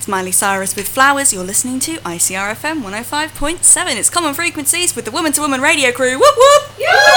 It's Miley Cyrus with Flowers. You're listening to ICRFM 105.7. It's Common Frequencies with the Woman to Woman radio crew. Whoop whoop!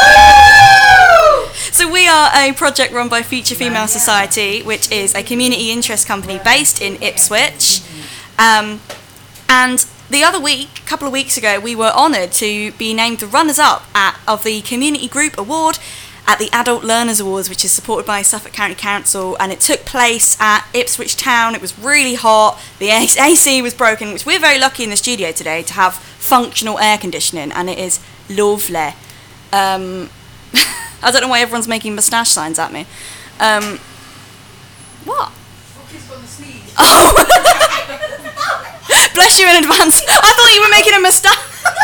So we are a project run by Future Female Society, which is a community interest company based in Ipswich. And the other week, a couple of weeks ago, we were honoured to be named the runners-up of the Community Group Award at the Adult Learners Awards, which is supported by Suffolk County Council, and it took place at Ipswich Town. It was really hot, the AC was broken, which we're very lucky in the studio today to have functional air conditioning, and it is lovely. I don't know why everyone's making moustache signs at me. What? Oh! Bless you in advance. I thought you were making a moustache.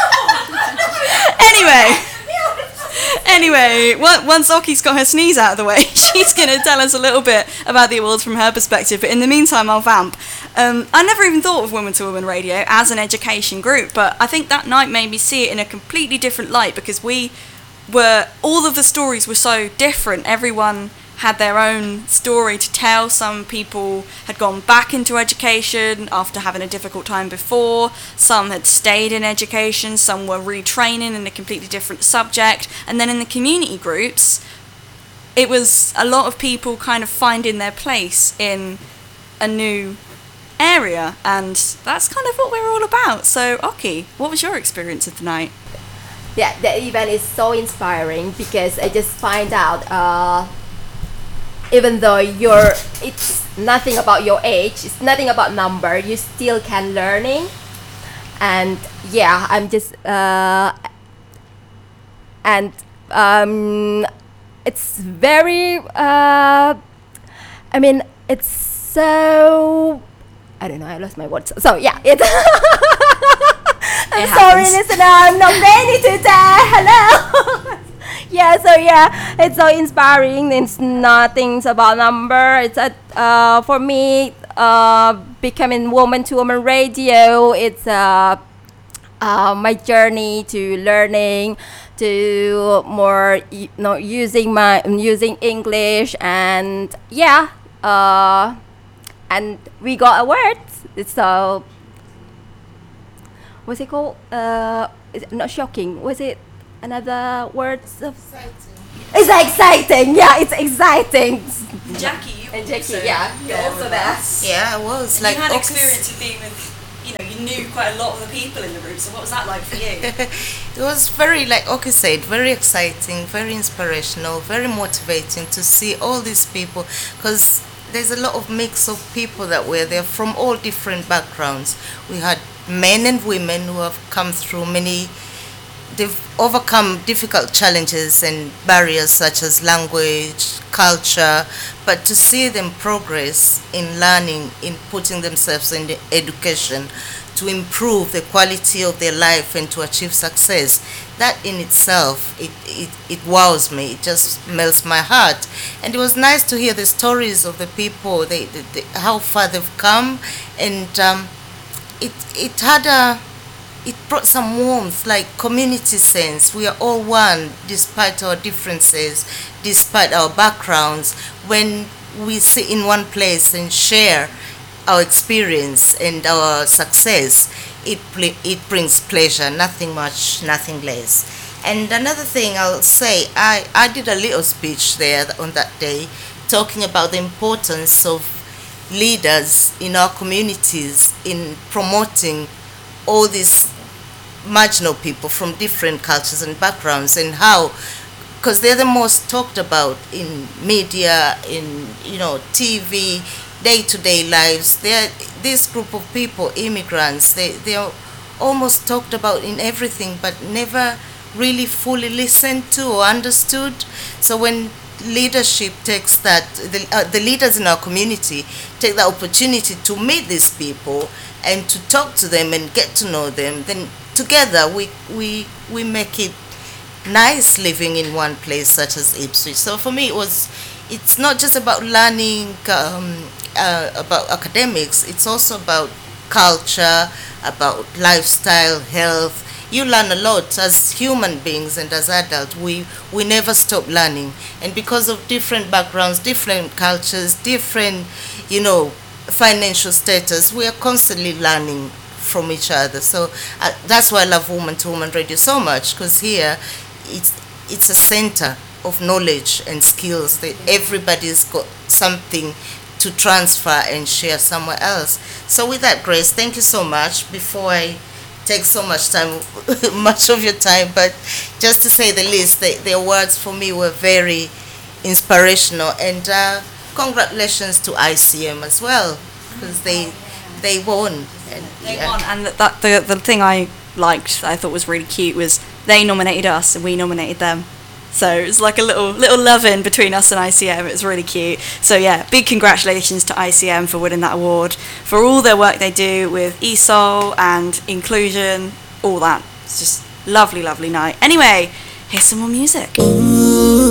Anyway, once Oki's got her sneeze out of the way, she's going to tell us a little bit about the awards from her perspective. But in the meantime, I'll vamp. I never even thought of Woman to Woman Radio as an education group, but I think that night made me see it in a completely different light, because all of the stories were so different. Everyone had their own story to tell. Some people had gone back into education after having a difficult time before. Some had stayed in education. Some were retraining in a completely different subject. And then in the community groups, it was a lot of people kind of finding their place in a new area. And that's kind of what we're all about. So, Oki, what was your experience of the night? Yeah, the event is so inspiring because I just find out even though it's nothing about your age, it's nothing about number, you still can learning. And yeah, I'm just it's very it's so, I don't know, I lost my words. So yeah, it's I'm sorry, listener, I'm not ready today. Hello. It's so inspiring. It's nothing about number. It's for me, becoming Woman to Woman Radio. It's my journey to learning, to more using English, and and we got awards. It's what's it called? Is it not shocking? Was it another words of exciting? It's exciting. Yeah, it's exciting. Jackie, you're also there. Yeah, I was. You had experience of being with, you knew quite a lot of the people in the room. So what was that like for you? It was very, like Oki said, very exciting, very inspirational, very motivating to see all these people, because there's a lot of mix of people that were there from all different backgrounds. We had men and women who have come through they've overcome difficult challenges and barriers such as language, culture, but to see them progress in learning, in putting themselves in the education to improve the quality of their life and to achieve success, that in itself, it wows me. It just melts my heart. And it was nice to hear the stories of the people, how far they've come, and it brought some warmth, like community sense. We are all one, despite our differences, despite our backgrounds. When we sit in one place and share our experience and our success, it brings pleasure, nothing much, nothing less. And another thing I'll say, I did a little speech there on that day, talking about the importance of leaders in our communities in promoting all these marginal people from different cultures and backgrounds, and how, because they're the most talked about in media, in TV, day-to-day lives. This group of people, immigrants, they are almost talked about in everything, but never really fully listened to or understood. So when leadership takes that, the leaders in our community take the opportunity to meet these people and to talk to them and get to know them, then together we make it nice living in one place such as Ipswich. So for me, it's not just about learning about academics. It's also about culture, about lifestyle, health. You learn a lot as human beings, and as adults we never stop learning. And because of different backgrounds, different cultures, different financial status. We are constantly learning from each other. So that's why I love Woman to Woman Radio so much, because here it's a center of knowledge and skills that everybody's got something to transfer and share somewhere else. So with that, Grace, thank you so much. Before I take so much time, much of your time, but just to say the least, the awards for me were very inspirational, and congratulations to ICM as well, because they won. And They won, and the thing I liked, that I thought was really cute, was they nominated us and we nominated them. So it was like a little love-in between us and ICM. It was really cute. So yeah, big congratulations to ICM for winning that award, for all their work they do with ESOL and inclusion, all that. It's just lovely, lovely night. Anyway, here's some more music.